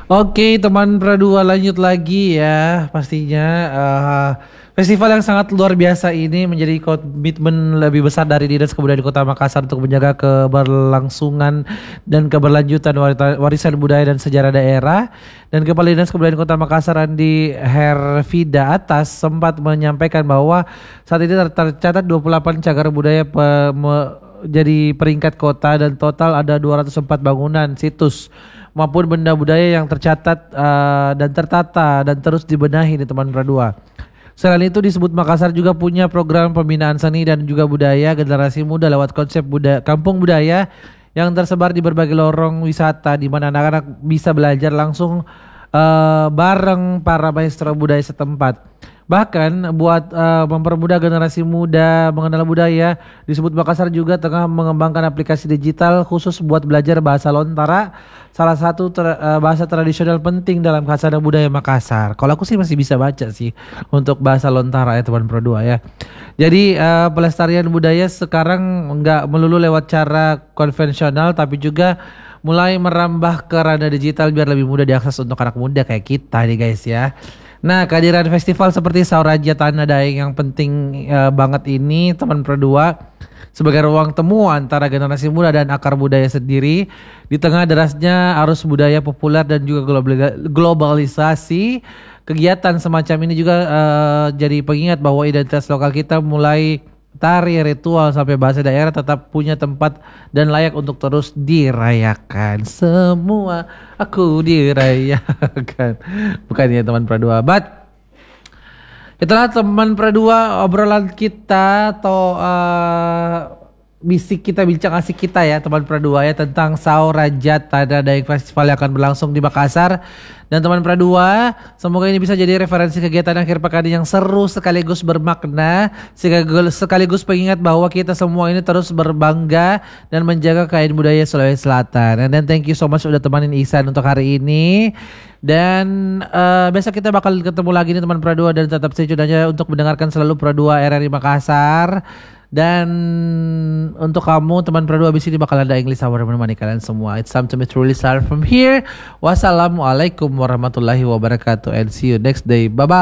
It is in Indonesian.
Oke, teman Pradua lanjut lagi ya. Pastinya festival yang sangat luar biasa ini menjadi komitmen lebih besar dari Dinas Kebudayaan Kota Makassar untuk menjaga keberlangsungan dan keberlanjutan warisan budaya dan sejarah daerah. Dan Kepala Dinas Kebudayaan Kota Makassar Andi Hervida Atas sempat menyampaikan bahwa saat ini tercatat 28 cagar budaya jadi peringkat kota dan total ada 204 bangunan, situs maupun benda budaya yang tercatat dan tertata dan terus dibenahi nih teman Pradua. Selain itu disebut Makassar juga punya program pembinaan seni dan juga budaya generasi muda lewat konsep kampung budaya yang tersebar di berbagai lorong wisata di mana anak-anak bisa belajar langsung bareng para maestro budaya setempat. Bahkan buat mempermudah generasi muda mengenal budaya, disebut Makassar juga tengah mengembangkan aplikasi digital khusus buat belajar bahasa Lontara, salah satu bahasa tradisional penting dalam khasana budaya Makassar. Kalau aku sih masih bisa baca sih untuk bahasa Lontara ya teman Pro 2 ya. Jadi pelestarian budaya sekarang nggak melulu lewat cara konvensional tapi juga mulai merambah ke ranah digital biar lebih mudah diakses untuk anak muda kayak kita nih guys ya. Nah, kehadiran festival seperti Sauraja Tanah Daeng yang penting banget ini teman Pro 2 sebagai ruang temu antara generasi muda dan akar budaya sendiri di tengah derasnya arus budaya populer dan juga globalisasi. Kegiatan semacam ini juga jadi pengingat bahwa identitas lokal kita mulai tari, ritual sampai bahasa daerah tetap punya tempat dan layak untuk terus dirayakan. Semua aku dirayakan. Bukan ya teman Pradua, but itulah teman Pradua obrolan kita atau bincang asik kita ya teman Pradua ya tentang Sauraja Tanah Daeng Festival yang akan berlangsung di Makassar. Dan teman Pradua, semoga ini bisa jadi referensi kegiatan akhir pekan yang seru sekaligus bermakna, sekaligus pengingat bahwa kita semua ini terus berbangga dan menjaga kekayaan budaya Sulawesi Selatan. And then thank you so much udah temanin Ihsan untuk hari ini. Dan besok kita bakal ketemu lagi nih teman Pradua dan tetap stay tune aja untuk mendengarkan selalu Pradua RRI Makassar. Dan untuk kamu teman Pradua abis ini bakal ada English Hour menemani kalian semua. It's time to meet truly start from here. Wassalamualaikum warahmatullahi wabarakatuh and see you next day. Bye bye.